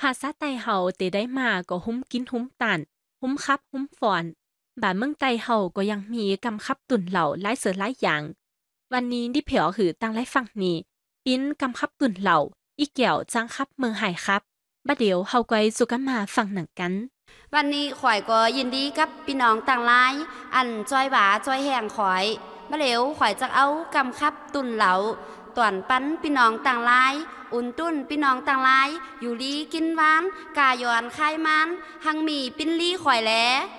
าษาไต้เฮาเตได้มาก็หุ้มกินหุ้มตันหุ้มคับหุ้มฟอนบ้านเมืองไต้เฮาก็ยังมีกำคับตุ่นเหล่าหลายเสือหลายอย่างวันนี้ที่เผียวคือตั้งไลฟังนี้ปิ้นกำคับตุ่นเหล่าอีเกี่ยวจังคับเมืองไห่ครับบัดเดี๋ยวเฮาไกวสุกันมาฟังหนังกันวันนี้ข่อยก็ยินดีกับพี่น้องต่างหลายอันจอยหวาจอยแห้งข่อยมาเหลวข่อยจะเอากำคับตุนเหลาต่วนปั้นพี่น้องต่างหลายอุ่นตุ้นพี่น้องต่างหลายอยู่ลีกินหวานกายอนคายมันหังมีปิ้นลี่ข่อยแล